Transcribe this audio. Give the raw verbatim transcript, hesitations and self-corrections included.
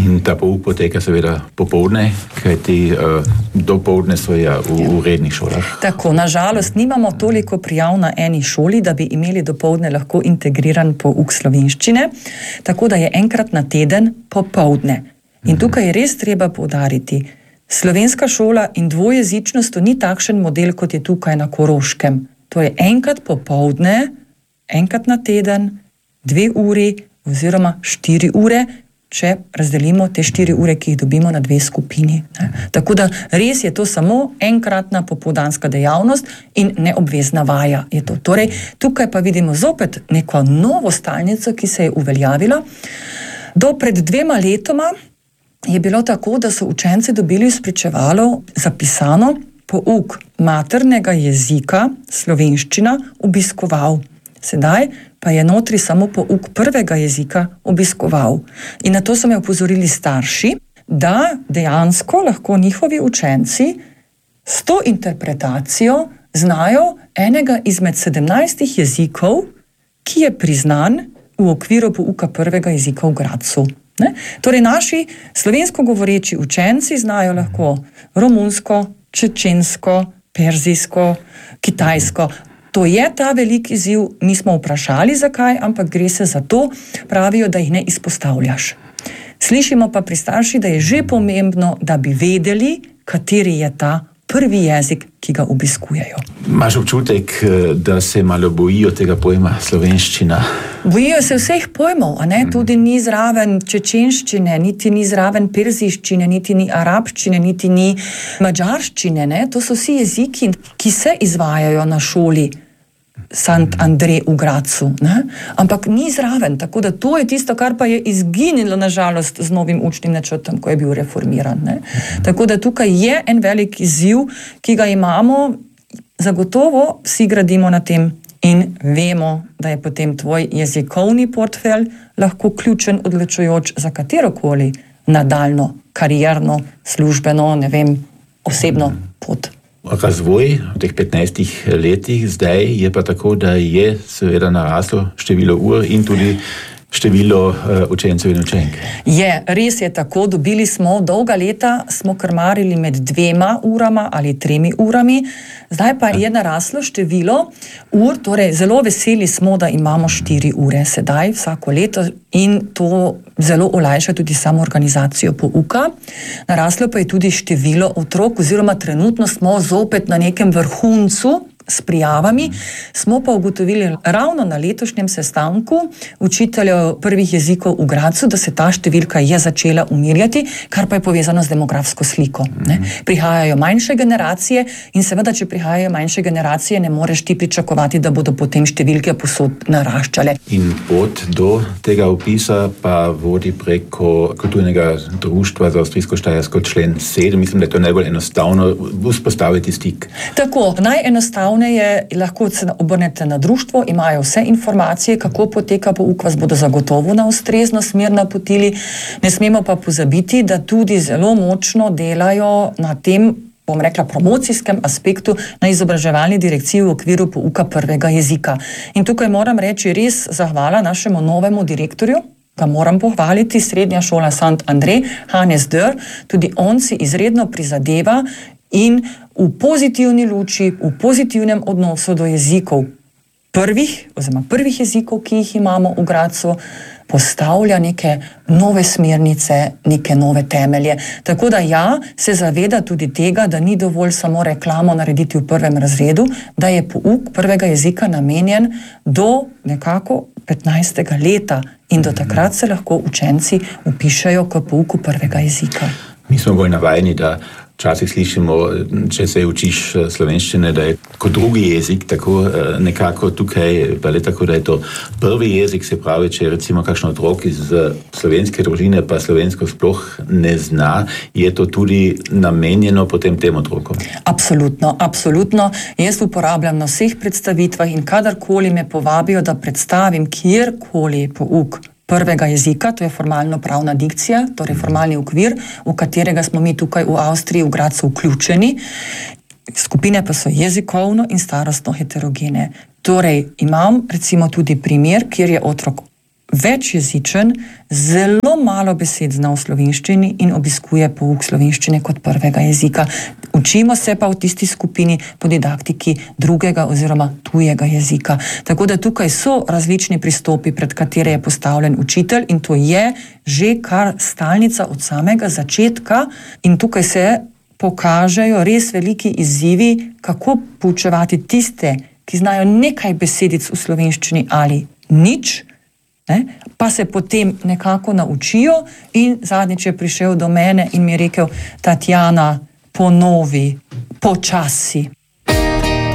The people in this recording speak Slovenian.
In ta pouk poteka seveda popoldne, kajti uh, dopoldne so ja v, v rednih šolah. Tako, nažalost, nimamo toliko prijav na eni šoli, da bi imeli dopoldne lahko integriran pouk slovenščine, tako da je enkrat na teden popoldne. In tukaj je res treba poudariti, slovenska šola in dvojezičnost to ni takšen model, kot je tukaj na Koroškem. To je enkrat popoldne, enkrat na teden, dve uri oziroma štiri ure, če razdelimo te štiri ure, ki jih dobimo na dve skupini. Ne? Tako da res je to samo enkratna popoldanska dejavnost in neobvezna vaja je to. Torej, tukaj pa vidimo zopet neko novo stalnico, ki se je uveljavila. Do pred dvema letoma je bilo tako, da so učenci dobili v spričevalu zapisano pouk maternega jezika, slovenščina, obiskoval. Sedaj pa je notri samo pouk prvega jezika obiskoval. In na to so me opozorili starši, da dejansko lahko njihovi učenci s to interpretacijo znajo enega izmed sedemnajstih jezikov, ki je priznan v okviru pouka prvega jezika v Gradcu. Ne? Torej, naši slovensko govoreči učenci znajo lahko romunsko, čečensko, perzijsko, kitajsko. To je ta veliki izziv, mi smo vprašali zakaj, ampak gre se za to, pravijo, da jih ne izpostavljaš. Slišimo pa pri starši, da je že pomembno, da bi vedeli, kateri je ta prvi jezik, ki ga obiskujejo. Imaš občutek, da se malo bojijo tega pojma slovenščina? Bojijo se vseh pojmov, a ne? Tudi ni zraven čečenščine, niti ni zraven perzijščine, niti ni arabščine, niti ni madžarščine, ne? To so vsi jeziki, ki se izvajajo na šoli Sant Andrej v Gradcu, ne? Ampak ni zraven, tako da to je tisto, kar pa je izginilo nažalost z novim učnim načrtom, ko je bil reformiran, ne? Tako da tukaj je en velik izziv, ki ga imamo, zagotovo vsi gradimo na tem in vemo, da je potem tvoj jezikovni portfelj lahko ključen, odločujoč za katerokoli nadaljno, karierno, službeno, ne vem, osebno pot. Razvoj v teh petnajstih letih zdaj je pa tako, da je seveda naraslo število ur in tudi število uh, učencev in učenk. Je, res je tako, dobili smo dolga leta, smo krmarili med dvema urama ali tremi urami, zdaj pa je naraslo število ur, torej zelo veseli smo, da imamo štiri ure sedaj, vsako leto, in to zelo olajša tudi samo organizacijo pouka. Naraslo pa je tudi število otrok, oziroma trenutno smo zopet na nekem vrhuncu s prijavami, smo pa ugotovili ravno na letošnjem sestanku učiteljev prvih jezikov v Gradcu, da se ta številka je začela umirjati, kar pa je povezano z demografsko sliko. Ne? Prihajajo manjše generacije in seveda, če prihajajo manjše generacije, ne moreš ti pričakovati, da bodo potem številke posod naraščale. In pot do tega opisa pa vodi preko kulturnega društva za Avstrijsko-Štajersko člen sedem. Mislim, da je to najbolj enostavno vzpostaviti stik. Tako, najenostavno je, lahko se obrnete na društvo, imajo vse informacije, kako poteka pouk, vas bodo zagotovo na ustrezno smer napotili. Ne smemo pa pozabiti, da tudi zelo močno delajo na tem, bom rekla, promocijskem aspektu na izobraževalni direkciji v okviru pouka prvega jezika. In tukaj moram reči res zahvala našemu novemu direktorju, ga moram pohvaliti, Srednja šola Sant Andrej, Hannes Dörr, tudi on si izredno prizadeva in v pozitivni luči, v pozitivnem odnosu do jezikov prvih, oziroma prvih jezikov, ki jih imamo v Gradcu, postavlja neke nove smernice, neke nove temelje. Tako da ja, se zaveda tudi tega, da ni dovolj samo reklamo narediti v prvem razredu, da je pouk prvega jezika namenjen do nekako petnajstega leta in do takrat se lahko učenci vpišejo k pouku prvega jezika. Mi smo bolj navajeni, da včasih slišimo, če se učiš slovenščine, da je kot drugi jezik, tako nekako tukaj, pa le tako, da je to prvi jezik, se pravi, če recimo kakšen otrok iz slovenske družine pa slovensko sploh ne zna, je to tudi namenjeno potem tem otrokom? Absolutno, absolutno. Jaz uporabljam na vseh predstavitvah in kadarkoli me povabijo, da predstavim kjerkoli pouk prvega jezika, to je formalno-pravna dikcija, torej formalni okvir, v katerega smo mi tukaj v Avstriji, v Gradcu vključeni. Skupine pa so jezikovno in starostno heterogene. Torej, imam recimo tudi primer, kjer je otrok večjezičen, zelo malo besed zna v slovenščini in obiskuje pouk slovenščine kot prvega jezika. Učimo se pa v tisti skupini po didaktiki drugega oziroma tujega jezika. Tako da tukaj so različni pristopi, pred katere je postavljen učitelj, in to je že kar stalnica od samega začetka, in tukaj se pokažejo res veliki izzivi, kako poučevati tiste, ki znajo nekaj besedic v slovenščini ali nič, ne, pa se potem nekako naučijo. In zadnjič je prišel do mene in mi je rekel: Tatjana, ponovi, počasi.